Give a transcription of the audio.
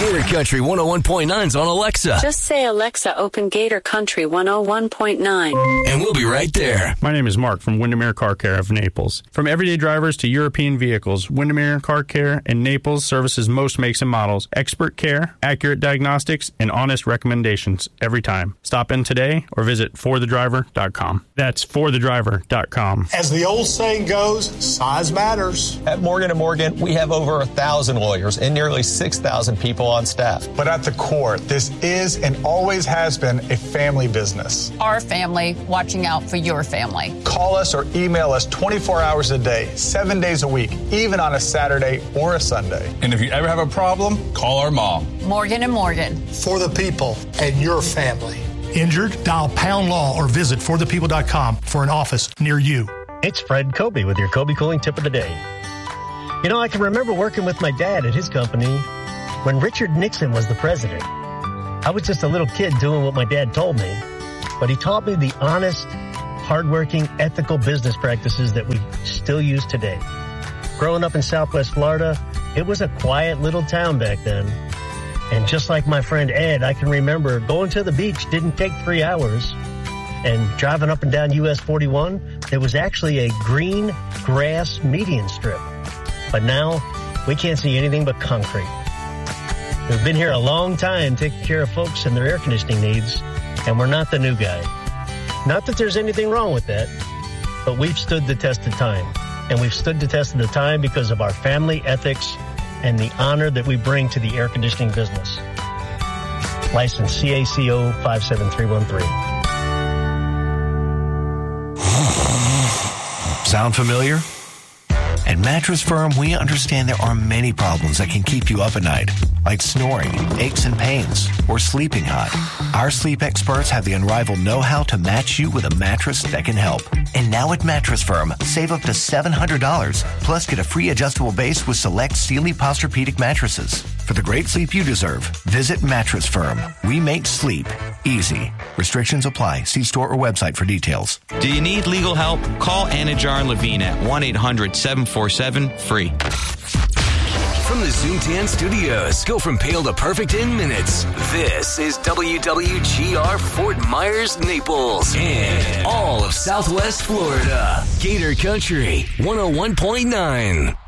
Gator Country 101.9's on Alexa. Just say, Alexa, open Gator Country 101.9. And we'll be right there. My name is Mark from Windermere Car Care of Naples. From everyday drivers to European vehicles, Windermere Car Care in Naples services most makes and models. Expert care, accurate diagnostics, and honest recommendations every time. Stop in today or visit forthedriver.com. That's forthedriver.com. As the old saying goes, size matters. At Morgan & Morgan, we have over 1,000 lawyers and nearly 6,000 people on staff. But at the core, this is and always has been a family business. Our family watching out for your family. Call us or email us 24 hours a day, 7 days a week, even on a Saturday or a Sunday. And if you ever have a problem, call our mom. Morgan & Morgan. For the people and your family. Injured? Dial Pound Law or visit forthepeople.com for an office near you. It's Fred Kobe with your Kobe Cooling Tip of the Day. You know, I can remember working with my dad at his company when Richard Nixon was the president. I was just a little kid doing what my dad told me, but he taught me the honest, hardworking, ethical business practices that we still use today. Growing up in Southwest Florida, it was a quiet little town back then. And just like my friend Ed, I can remember going to the beach didn't take 3 hours. And driving up and down US 41, there was actually a green grass median strip. But now, we can't see anything but concrete. We've been here a long time taking care of folks and their air conditioning needs, and we're not the new guy. Not that there's anything wrong with that, but we've stood the test of time. And we've stood the test of the time because of our family ethics and the honor that we bring to the air conditioning business. License CACO 57313. Sound familiar? At Mattress Firm, we understand there are many problems that can keep you up at night, like snoring, aches and pains, or sleeping hot. Our sleep experts have the unrivaled know-how to match you with a mattress that can help. And now at Mattress Firm, save up to $700, plus get a free adjustable base with select Sealy Posturepedic mattresses. For the great sleep you deserve, visit Mattress Firm. We make sleep easy. Restrictions apply. See store or website for details. Do you need legal help? Call Anajar and Levine at 1-800-747-FREE. From the Zoomtan Studios, go from pale to perfect in minutes. This is WWGR Fort Myers, Naples, and all of Southwest Florida. Gator Country 101.9.